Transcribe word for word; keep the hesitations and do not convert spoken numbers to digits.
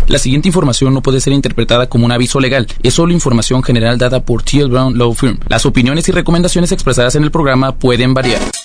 La siguiente información no puede ser interpretada como un aviso legal, es solo información general dada por T L Brown Law Firm. Las opiniones y recomendaciones expresadas en el programa pueden variar.